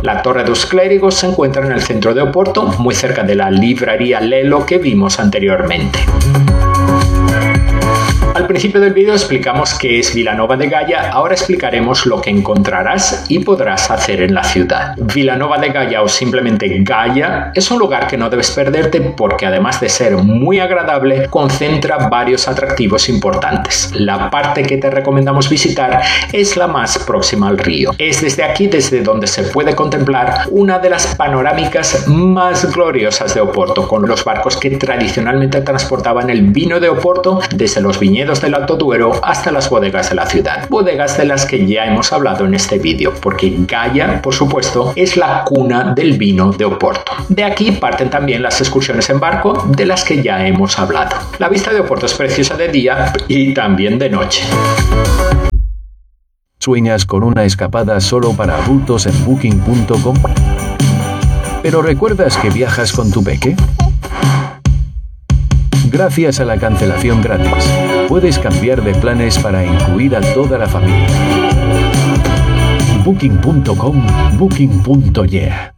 La Torre dos Clérigos se encuentra en el centro de Oporto, muy cerca de la librería Lelo que vimos anteriormente. Al principio del vídeo explicamos qué es Vilanova de Gaia, ahora explicaremos lo que encontrarás y podrás hacer en la ciudad. Vilanova de Gaia o simplemente Gaia es un lugar que no debes perderte porque además de ser muy agradable, concentra varios atractivos importantes. La parte que te recomendamos visitar es la más próxima al río. Es desde aquí desde donde se puede contemplar una de las panorámicas más gloriosas de Oporto, con los barcos que tradicionalmente transportaban el vino de Oporto desde los viñedos del Alto Duero hasta las bodegas de la ciudad, bodegas de las que ya hemos hablado en este vídeo, porque Gaia, por supuesto, es la cuna del vino de Oporto. De aquí parten también las excursiones en barco de las que ya hemos hablado. La vista de Oporto es preciosa de día y también de noche. ¿Sueñas con una escapada solo para adultos en Booking.com? ¿Pero recuerdas que viajas con tu peque? Gracias a la cancelación gratis, puedes cambiar de planes para incluir a toda la familia. Booking.com, Booking.yeah.